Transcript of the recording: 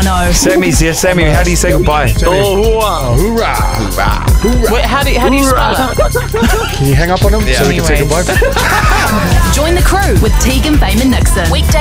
Gargano. Sammy, how do you say goodbye? Oh, hoorah. Hoorah. Wait, how do you spell it? Can you hang up on him so we can say goodbye? Join the crew with Tegan, Fame and Nixon. Weekday